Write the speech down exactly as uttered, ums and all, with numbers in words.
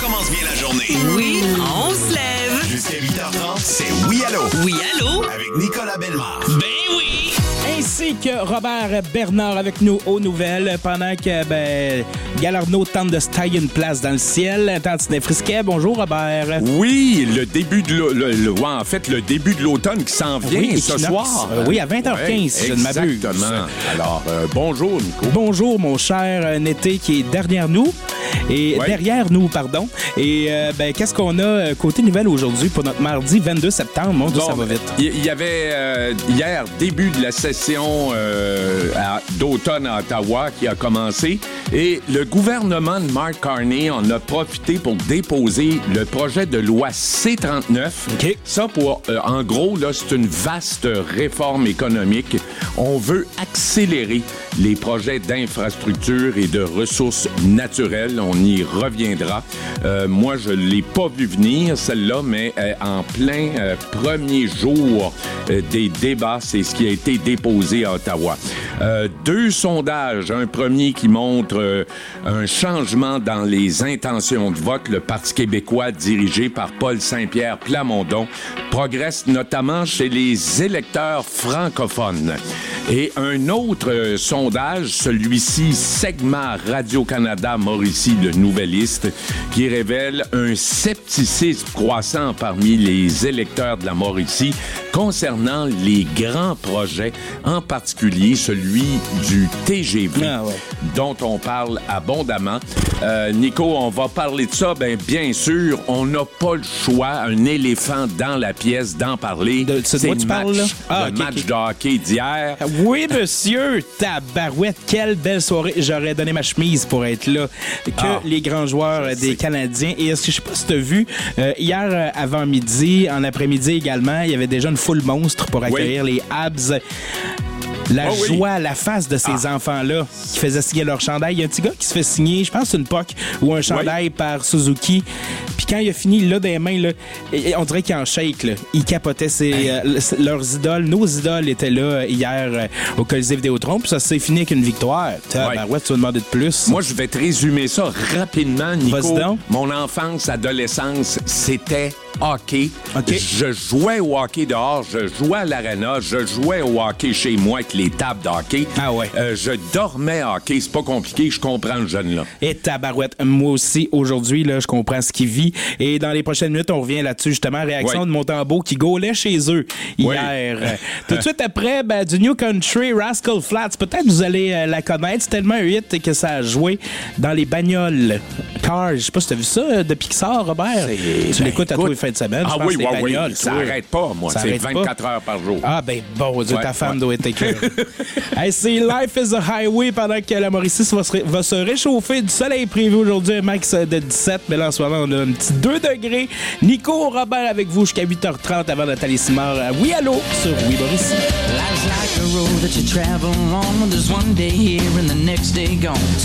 commence bien la journée. Oui, on se lève. Jusqu'à huit heures trente, c'est Oui Allô. Oui, allô? Avec Nicolas Bellemare. Ben oui! Ainsi que Robert Bernard avec nous aux nouvelles pendant que ben, Galarno tente de se tailler une place dans le ciel. Tantinet Frisquet, bonjour Robert. Oui, le début de l'au- le, le- ouais, en fait le début de l'automne qui s'en vient Oui, ce Equinox. soir. Euh, oui, à vingt heures quinze, si je ne m'abuse. Exactement. Alors euh, bonjour Nico. Bonjour mon cher euh, Nété qui est derrière nous. Et Ouais. derrière nous, pardon. Et euh, ben, qu'est-ce qu'on a euh, côté nouvelles aujourd'hui pour notre mardi vingt-deux septembre? Mon Dieu, Bon, ça va vite. Il y avait euh, hier début de la session euh, à- d'automne à Ottawa qui a commencé et le gouvernement de Mark Carney en a profité pour déposer le projet de loi C trente-neuf. OK. Ça pour, euh, en gros, là, c'est une vaste réforme économique. On veut accélérer les projets d'infrastructure et de ressources naturelles. On y reviendra. Euh, moi, je l'ai pas vu venir, celle-là, mais euh, en plein euh, premier jour euh, des débats, c'est ce qui a été déposé à Ottawa. Euh, deux sondages. Un premier qui montre euh, un changement dans les intentions de vote. Le Parti québécois, dirigé par Paul Saint-Pierre Plamondon, progresse notamment chez les électeurs francophones. Et un autre euh, sondage, celui-ci, Segment Radio-Canada Mauricie, le Nouvelliste, qui révèle un scepticisme croissant parmi les électeurs de la Mauricie concernant les grands projets, en particulier celui du T G V, Ah ouais. dont on parle abondamment. Euh, Nico, on va parler de ça. Ben, bien sûr, on n'a pas le choix, un éléphant dans la pièce, d'en parler. De- c'est de C'est quoi le tu match, parles, là? Ah, le ok, match ok. de hockey d'hier. Oui, monsieur, tabarouette, quelle belle soirée. J'aurais donné ma chemise pour être là. Que Ah, les grands joueurs euh, des sais. Canadiens. Et est-ce que je sais pas si tu as vu, euh, hier euh, avant-midi, en après-midi également, il y avait déjà une foule monstre pour accueillir les Habs. La Oh oui. joie, la face de ces enfants-là qui faisaient signer leur chandail. Il y a un petit gars qui se fait signer, je pense, une P O C ou un chandail par Suzuki. Puis quand il a fini, là, des mains, là, et- et on dirait qu'il en shake, là. Il capotait ses, euh, le- leurs idoles. Nos idoles étaient là euh, hier euh, au Colisée Vidéotron. Puis ça s'est fini avec une victoire. Ouais. Ben ouais, tu vas demander de plus. Moi, je vais te résumer ça rapidement, Nico. Vas-y donc. Mon enfance, adolescence, c'était hockey. OK. Je jouais au hockey dehors, je jouais à l'aréna, je jouais au hockey chez moi avec les tables de hockey. Ah ouais. Euh, je dormais hockey, c'est pas compliqué, je comprends le jeune-là. Et tabarouette, moi aussi, aujourd'hui, là, je comprends ce qu'il vit. Et dans les prochaines minutes, on revient là-dessus, justement. Réaction Ouais. de Montembeau qui gaulait chez eux hier. Euh, Tout de suite après, ben, du New Country, Rascal Flatts. Peut-être que vous allez euh, la connaître. C'est tellement un hit que ça a joué dans les bagnoles. Cars, je sais pas si t'as vu ça, euh, de Pixar, Robert. Tu ben, l'écoutes à tous écoute. les fins de semaine. je Ah pense, oui, les oui, oui. bagnoles, Ça toi. arrête pas, moi. Ça C'est arrête pas. vingt-quatre heures par jour. Ah, ben bon, Dieu, Ouais, ta femme ouais. doit être écœurée. Hey, c'est Life is a Highway pendant que la Mauricie va se, ré- va se réchauffer. Du soleil prévu aujourd'hui, un max de dix-sept. Mais là, en ce moment, on a un petit deux degrés. Nico Robert avec vous jusqu'à huit heures trente avant Nathalie Simard. à Oui, allô, sur Oui, Mauricie. Life's like a road that you travel on. There's one day here and the next day gone.